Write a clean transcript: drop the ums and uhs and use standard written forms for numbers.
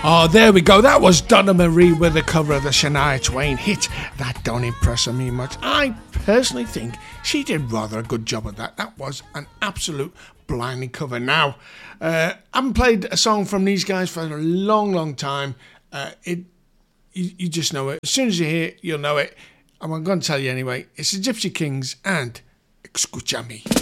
Oh, there we go. That was Donna Marie with a cover of the Shania Twain hit. That don't impress me much. I personally think she did rather a good job of that. That was an absolute blinding cover. Now, I haven't played a song from these guys for a long, long time. You just know it. As soon as you hear it, you'll know it. I'm going to tell you anyway. It's the Gypsy Kings and Escúchame.